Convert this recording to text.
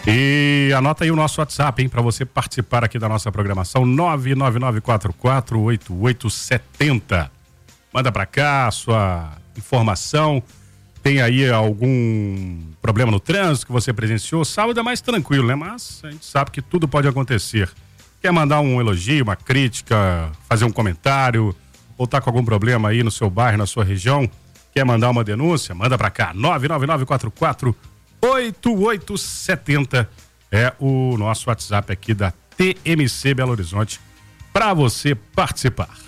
E anota aí o nosso WhatsApp, hein, para você participar aqui da nossa programação, 999448870. Manda para cá a sua informação. Tem aí algum problema no trânsito que você presenciou? Sábado é mais tranquilo, né? Mas a gente sabe que tudo pode acontecer. Quer mandar um elogio, uma crítica, fazer um comentário, ou tá com algum problema aí no seu bairro, na sua região? Quer mandar uma denúncia? Manda para cá, 999448870 é o nosso WhatsApp aqui da TMC Belo Horizonte para você participar.